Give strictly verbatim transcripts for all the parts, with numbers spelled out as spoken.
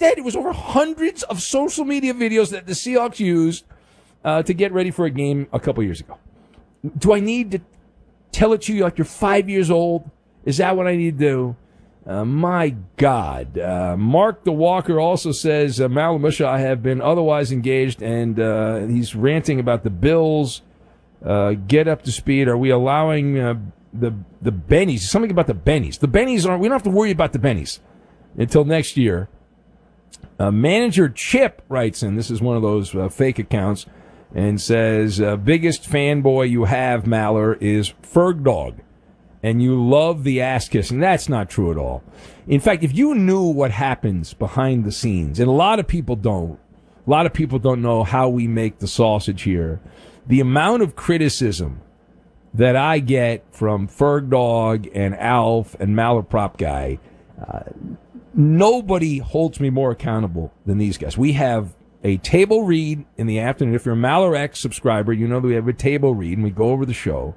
Instead, it was over hundreds of social media videos that the Seahawks used uh, to get ready for a game a couple years ago. Do I need to tell it to you like you're five years old? Is that what I need to do? Uh, my God. Uh, Mark the Walker also says, uh, Malamusha, I have been otherwise engaged, and uh, he's ranting about the Bills. Uh, get up to speed. Are we allowing uh, the the Bennies? Something about the Bennies. The Bennies aren't, we don't have to worry about the Bennies until next year. Uh, Manager Chip writes in, this is one of those uh, fake accounts, and says, uh, biggest fanboy you have, Maller, is Ferg Dog. And you love the ass kissing. That's not true at all. In fact, if you knew what happens behind the scenes, and a lot of people don't, a lot of people don't know how we make the sausage here, the amount of criticism that I get from Ferg Dog and Alf and Malaprop Guy, uh, nobody holds me more accountable than these guys. We have a table read in the afternoon. If you're a Maller X subscriber, you know that we have a table read, and we go over the show.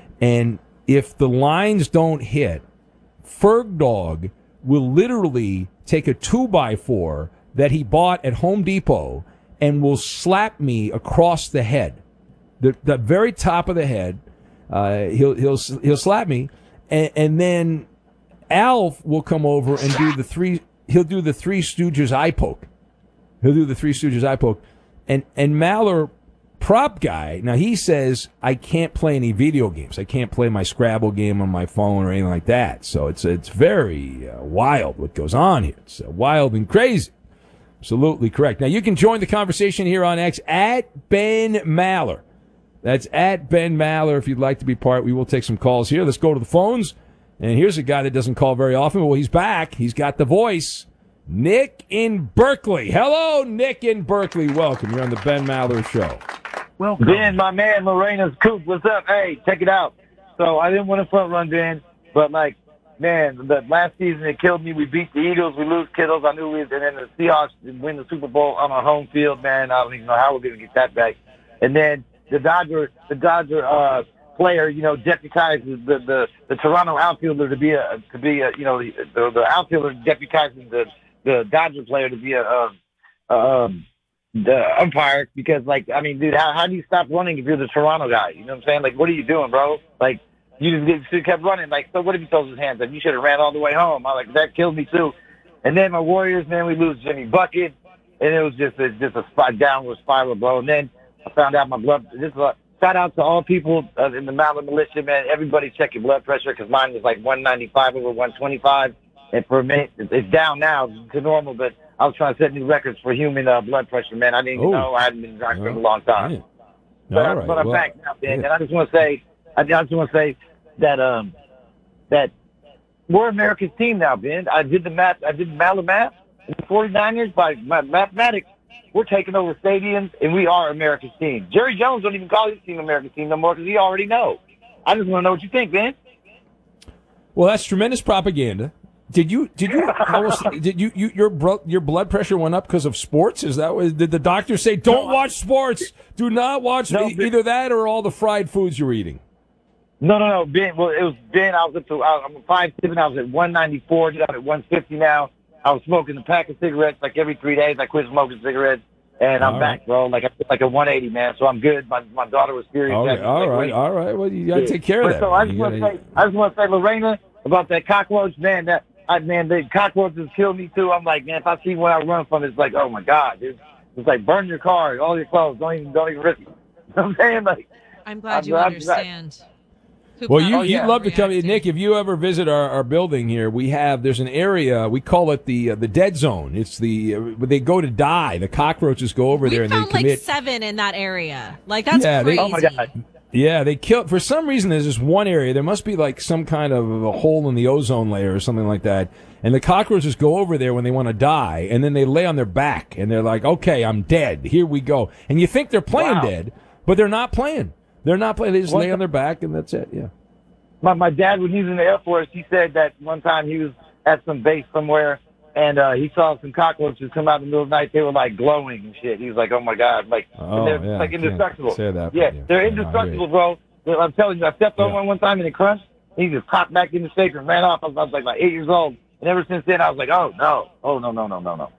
And if the lines don't hit, Ferg Dog will literally take a two by four that he bought at Home Depot and will slap me across the head, the the very top of the head. Uh, he'll he'll he'll slap me, and, and then Alf will come over and do the three. He'll do the Three Stooges eye poke. He'll do the Three Stooges eye poke, and and Maller Prop Guy, now he says, I can't play any video games. I can't play my Scrabble game on my phone or anything like that. So it's it's very uh, wild what goes on here. It's uh, wild and crazy. Absolutely correct. Now you can join the conversation here on X at Ben Maller. That's at Ben Maller if you'd like to be part. We will take some calls here. Let's go to the phones. And here's a guy that doesn't call very often. Well, he's back. He's got the voice. Nick in Berkeley. Hello, Nick in Berkeley. Welcome. You're on the Ben Maller Show. Welcome. Ben, my man, Lorena's Coop. What's up? Hey, check it out. So I didn't want to front run, Ben, but like, man, the last season it killed me. We beat the Eagles. We lose Kittles. I knew we was, and then the Seahawks win the Super Bowl on our home field, man. I don't even know how we're going to get that back. And then the Dodger, the Dodger, uh, player, you know, deputizes the, the, the Toronto outfielder to be a, to be a, you know, the, the, the outfielder deputizes the, the Dodger player to be a, a, a um, the umpire, because, like, I mean, dude, how, how do you stop running if you're the Toronto guy? You know what I'm saying? Like, what are you doing, bro? Like, you just get, should have kept running. Like, so what if he throws his hands up? You should have ran all the way home. I like, that killed me too. And then my Warriors, man, we lose Jimmy Bucket, and it was just a, just a spot downward spiral, bro. And then I found out my blood. This is a shout out to all people uh, in the Maller militia, man. Everybody check your blood pressure, because mine was like one ninety-five over one twenty-five, and for me, it's down now to normal, but I was trying to set new records for human uh, blood pressure, man. I didn't even know. I hadn't been driving for a long time. Yeah. But, All right. but I'm well, back now, Ben. yeah. And I just want to say, I just want to say that um that we're America's team now, Ben. I did the math. I did the Maller math. The 49ers, by mathematics, we're taking over stadiums, and we are America's team. Jerry Jones don't even call his team America's team no more, because he already know. I just want to know what you think, Ben. Well, that's tremendous propaganda. Did you did you how was, did you, you your bro, your blood pressure went up because of sports? Is that what, did the doctor say? Don't No, watch sports. Do not watch no, e- either that or all the fried foods you're eating. No, no, no, Ben. Well, it was Ben. I was up to. I'm five seven. I was at one ninety-four. I'm at one fifty now. I was smoking a pack of cigarettes like every three days. I quit smoking cigarettes, and I'm All back, bro. Like I like a one eighty, man. So I'm good. My my daughter was serious. All right, all like, right, wait. all right. Well, you got to take care of But that. So I man. just You want to gotta- say, I just want to say, Lorena, about that cockroach, man. That I, man, the cockroaches kill me too. I'm like, man, if I see one I run from, it's like, oh my god, dude. It's like burn your car, all your clothes. Don't even don't even risk it. You know what I'm saying? Like, I'm glad I'm you glad- understand. Well, you, Oh, yeah. you'd love to come. Reacting. Nick, if you ever visit our, our building here, we have, there's an area, we call it the uh, the dead zone. It's the, uh, they go to die. The cockroaches go over We there and found they like commit. seven in that area. Like, that's Yeah, they- crazy. oh my god. Yeah, they kill, for some reason there's this one area, there must be like some kind of a hole in the ozone layer or something like that. And the cockroaches go over there when they want to die, and then they lay on their back, and they're like, okay, I'm dead. Here we go. And you think they're playing Wow. dead, but they're not playing. They're not playing. They just What lay the- on their back, and that's it, yeah. My my dad, when he was in the Air Force, he said that one time he was at some base somewhere, and uh, he saw some cockroaches come out in the middle of the night. They were like glowing and shit. He was like, "Oh my god!" Like, Oh, and they're yeah, like I can't indestructible. say that, yeah, but yeah. they're Yeah, I indestructible, hear bro. They're- I'm telling you, I stepped on Yeah. one one time and it crunched. He just popped back in the shaker and ran off. I was, I was like, like eight years old, and ever since then, I was like, "Oh no, oh no, no, no, no, no."